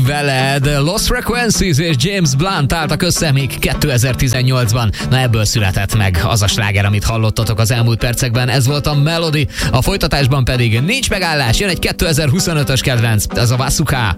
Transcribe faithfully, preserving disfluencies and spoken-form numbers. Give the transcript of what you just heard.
veled. Lost Frequencies és James Blunt álltak össze még kétezer-tizennyolcban. Na ebből született meg az a sláger, amit hallottatok az elmúlt percekben. Ez volt a Melody. A folytatásban pedig nincs megállás. Jön egy kétezer-huszonötös kedvenc. Ez a Vasuka.